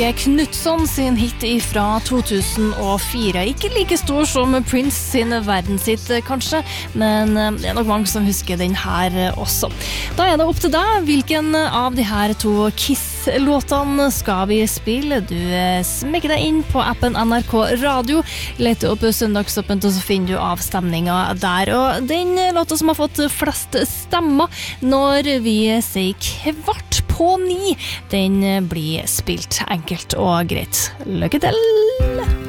Knutsson sin hit fra 2004. Ikke like stor som Prince sin verdenshit, kanskje, men det nok mange som husker den her også. Da det opp til deg. Hvilken av de her to Kiss-låtene skal vi spille? Du smekker deg inn på appen NRK Radio, leter opp søndagsoppent, og så finner du avstemningen der. Og den låta som har fått flest stemmer når vi sier 8:15, den blir spilt enkelt og greit. Lykke til!